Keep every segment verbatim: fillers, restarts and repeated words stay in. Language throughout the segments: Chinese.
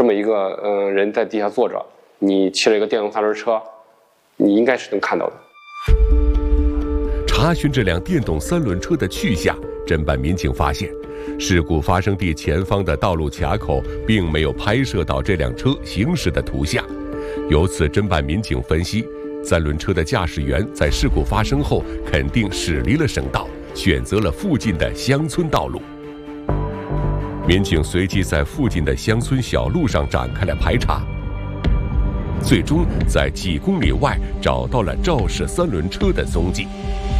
这么一个呃人在地下坐着，你骑了一个电动三轮车，你应该是能看到的。 查询这辆电动三轮车的去向，侦办民警发现，事故发生地前方的道路卡口并没有拍摄到这辆车行驶的图像。由此，侦办民警分析，三轮车的驾驶员在事故发生后肯定驶离了省道，选择了附近的乡村道路。民警随即在附近的乡村小路上展开了排查，最终在几公里外找到了肇事三轮车的踪迹。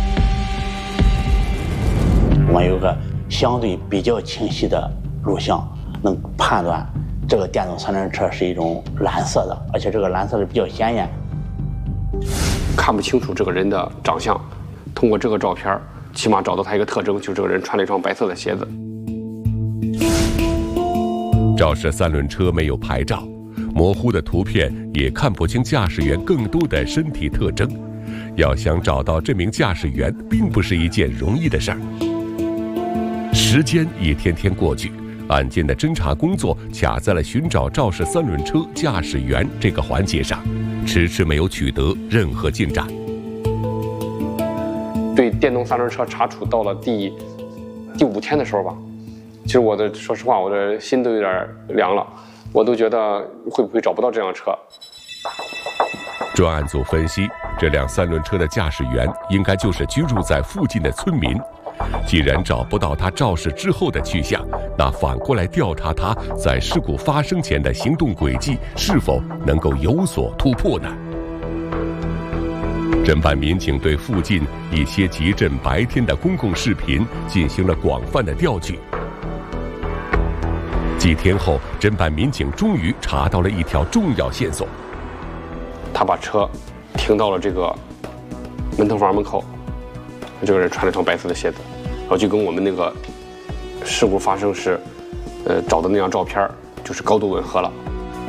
我们有个相对比较清晰的录像，能判断这个电动三轮车是一种蓝色的，而且这个蓝色是比较鲜艳。 看不清楚这个人的长相，通过这个照片，起码找到他一个特征，就是这个人穿了一双白色的鞋子。 肇事三轮车没有牌照，模糊的图片也看不清驾驶员更多的身体特征。要想找到这名驾驶员，并不是一件容易的事儿。时间一天天过去，案件的侦查工作卡在了寻找肇事三轮车驾驶员这个环节上，迟迟没有取得任何进展。 对电动三轮车查处到了第第五天的时候吧，其实我的说实话，我的心都有点凉了，我都觉得会不会找不到这辆车。 专案组分析，这辆三轮车的驾驶员应该就是居住在附近的村民。既然找不到他肇事之后的去向，那反过来调查他在事故发生前的行动轨迹是否能够有所突破呢？侦办民警对附近一些集镇白天的公共视频进行了广泛的调取。几天后，侦办民警终于查到了一条重要线索。 他把车停到了这个门头房门口，这个人穿了双白色的鞋子，然后就跟我们那个事故发生时，呃，找的那张照片就是高度吻合了。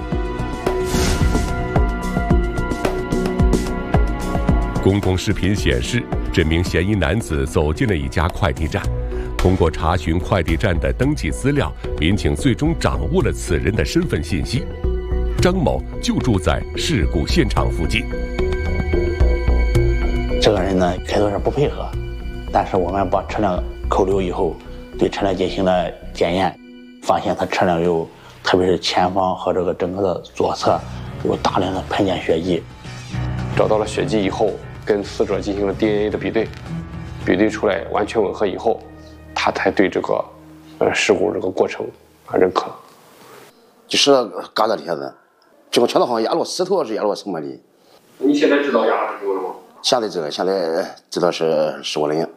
公共视频显示，这名嫌疑男子走进了一家快递站。通过查询快递站的登记资料，民警最终掌握了此人的身份信息。张某就住在事故现场附近。 这个人呢，开头是不配合，但是我们把车辆扣留以后，对车辆进行了检验，发现他车辆有，特别是前方和这个整个的左侧有大量的喷溅血迹。 找到了血迹以后，跟死者进行了 D N A 的比对，比对出来完全吻合以后，他才对这个呃事故这个过程啊认可。 就是嘎达铁子，这个圈子好像压落石头是压落什么的。 你现在知道压的是什么了吗？ 现在知道，现在知道是是我人。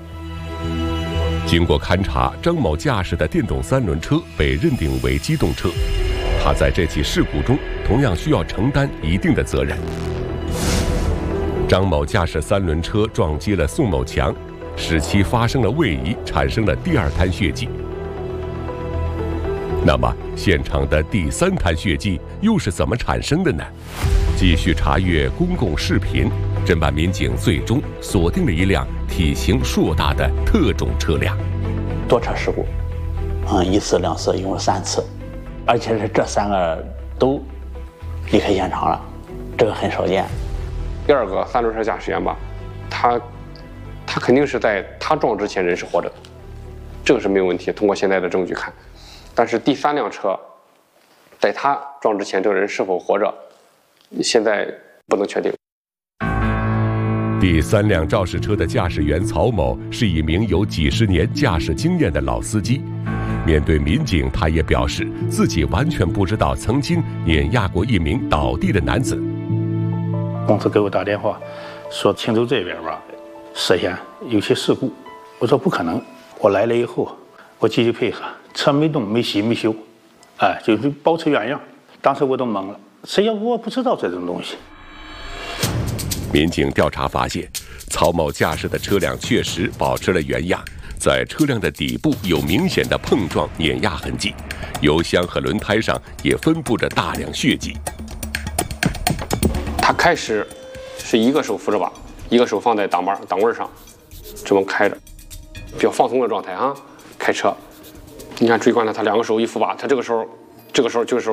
经过勘查，张某驾驶的电动三轮车被认定为机动车，他在这起事故中同样需要承担一定的责任。张某驾驶三轮车撞击了宋某强，使其发生了位移，产生了第二滩血迹。那么，现场的第三滩血迹又是怎么产生的呢？继续查阅公共视频，侦办民警最终锁定了一辆体型硕大的特种车辆。 多车事故，嗯，一次、两次，一共三次，而且是这三个都离开现场了，这个很少见。 第二个三轮车驾驶员吧，他他肯定是在他撞之前人是活着的，这个是没有问题，通过现在的证据看。但是第三辆车，在他撞之前，这个人是否活着，现在不能确定。 第三辆肇事车的驾驶员曹某是一名有几十年驾驶经验的老司机。面对民警，他也表示自己完全不知道曾经碾压过一名倒地的男子。 公司给我打电话说青州这边吧涉嫌有些事故，我说不可能。我来了以后，我积极配合，车没动没洗没修，哎，就是保持原样。当时我都懵了，谁要我不知道这种东西。 民警调查发现，曹某驾驶的车辆确实保持了原样，在车辆的底部有明显的碰撞碾压痕迹，油箱和轮胎上也分布着大量血迹。 他开始是一个手扶着把，一个手放在档把档位上，这么开着，比较放松的状态啊，开车。你看追观了他两个手一扶把，他这个时候，这个时候就是